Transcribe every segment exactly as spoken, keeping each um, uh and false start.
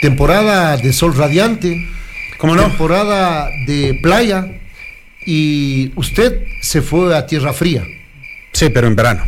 temporada de sol radiante, ¿cómo no? Temporada de playa, y usted se fue a tierra fría. Sí, pero en verano.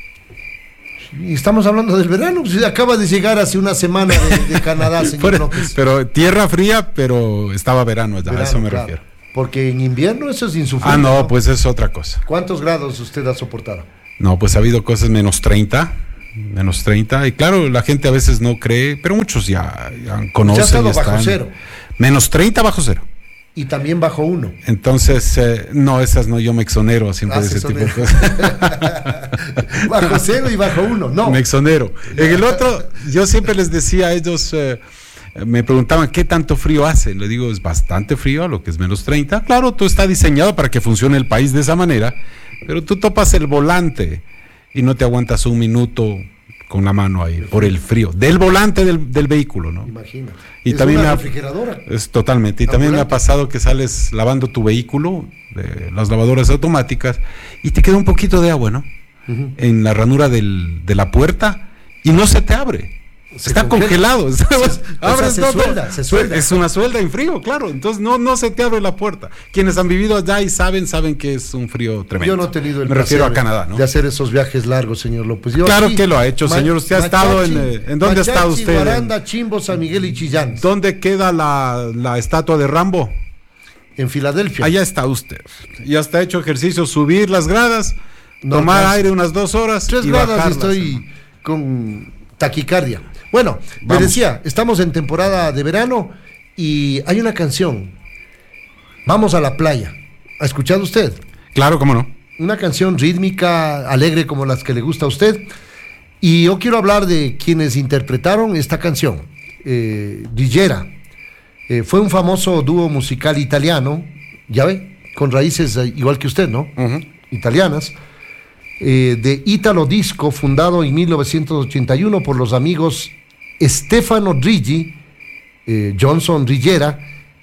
Y estamos hablando del verano, pues acaba de llegar hace una semana de, de Canadá, señor pero, López. Pero tierra fría, pero estaba verano allá, Verano, a eso me claro. refiero. Porque en invierno eso es insufrible. Ah, no, ¿no? pues es otra cosa. ¿Cuántos grados usted ha soportado? No, pues ha habido cosas menos treinta, menos treinta, y claro, la gente a veces no cree, pero muchos ya, ya conocen. Ya ha estado y están, bajo cero. Menos treinta bajo cero. Y también bajo uno. Entonces, eh, no, esas no, yo me exonero siempre Ah, de se ese tipo de exonera. cosas. Bajo cero y bajo uno, no. Me exonero. En el otro, yo siempre les decía a ellos, eh, me preguntaban qué tanto frío hace. Le digo, es bastante frío, a lo que es menos treinta. Claro, todo está diseñado para que funcione el país de esa manera, pero tú topas el volante y no te aguantas un minuto con la mano ahí, por el frío, del volante del, del vehículo, ¿no? Imagínate. Y es también una me ha, refrigeradora. Es totalmente. Y también me ha pasado que sales lavando tu vehículo, de las lavadoras automáticas, y te queda un poquito de agua, ¿no? Uh-huh. En la ranura del, de la puerta, y no se te abre. Se está congela. congelado. Se, abres se, todo. Suelda, se suelda. Es una suelda en frío, claro. Entonces no, no se te abre la puerta. Quienes han vivido allá y saben, saben que es un frío tremendo. Yo no he tenido el Me refiero a Canadá, ¿no? De hacer esos viajes largos, señor López. Yo claro aquí, que lo ha hecho, Ma- señor. Usted ha Machachi, estado en... Eh, ¿En dónde Machachi, ha estado usted? Guaranda, Chimbo, San Miguel y Chillán. ¿Dónde queda la, la estatua de Rambo? En Filadelfia. Allá está usted. Ya está hecho ejercicio, subir las gradas, no, tomar casi. aire unas dos horas. Tres y gradas y estoy ¿no? con taquicardia. Bueno, Vamos. me decía, estamos en temporada de verano y hay una canción. Vamos a la playa. ¿Ha escuchado usted? Claro, cómo no. Una canción rítmica, alegre como las que le gusta a usted. Y yo quiero hablar de quienes interpretaron esta canción. Eh, Rigera. Eh, fue un famoso dúo musical italiano, ya ve, con raíces eh, igual que usted, ¿no? Uh-huh. Italianas. Eh, de Italo Disco, fundado en mil novecientos ochenta y uno por los amigos Stefano Rigi, eh, Johnson Rigera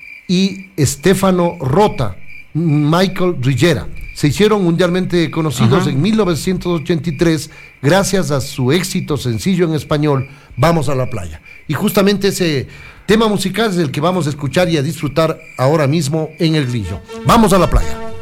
y Stefano Rota, Michael Rigera. Se hicieron mundialmente conocidos uh-huh. en mil novecientos ochenta y tres gracias a su éxito sencillo en español, Vamos a la playa. Y justamente ese tema musical es el que vamos a escuchar y a disfrutar ahora mismo en El Grillo. Vamos a la playa.